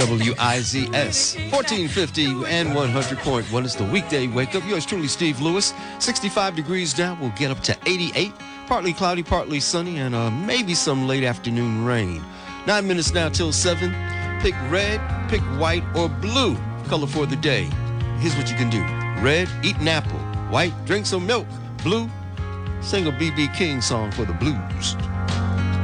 WIZS 1450 and 100.1. It's the weekday wake up. Yours truly, Steve Lewis. 65 degrees now. We'll get up to 88. Partly cloudy, partly sunny, and maybe some late afternoon rain. 9 minutes now till 7. Pick red, pick white, or blue color for the day. Here's what you can do. Red, eat an apple. White, drink some milk. Blue, sing a B.B. King song for the blues.